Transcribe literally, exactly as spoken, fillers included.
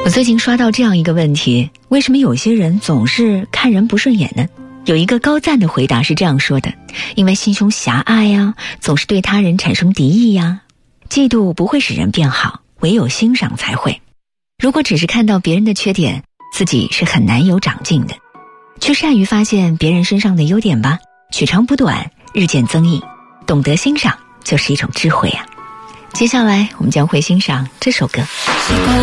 我最近刷到这样一个问题，为什么有些人总是看人不顺眼呢？有一个高赞的回答是这样说的：因为心胸狭隘呀，总是对他人产生敌意呀。嫉妒不会使人变好，唯有欣赏才会。如果只是看到别人的缺点，自己是很难有长进的。去善于发现别人身上的优点吧，取长补短，日渐增益。懂得欣赏就是一种智慧啊。接下来我们将会欣赏这首歌。 习惯